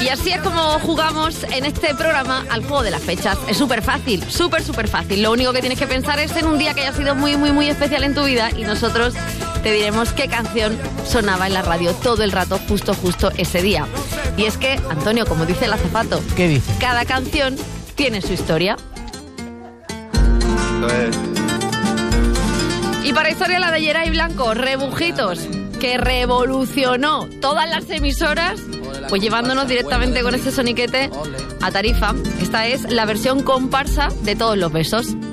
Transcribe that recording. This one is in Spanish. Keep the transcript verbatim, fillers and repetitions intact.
Y así es como jugamos en este programa al juego de las fechas. Es súper fácil, súper, súper fácil. Lo único que tienes que pensar es en un día que haya sido muy, muy, muy especial en tu vida y nosotros te diremos qué canción sonaba en la radio todo el rato, justo, justo ese día. Y es que, Antonio, como dice el azafato, ¿qué dice? Cada canción tiene su historia. Pues... Y para historia la de Geray Blanco, Rebujitos, que revolucionó todas las emisoras, pues llevándonos directamente con este soniquete a Tarifa. Esta es la versión comparsa de Todos los besos.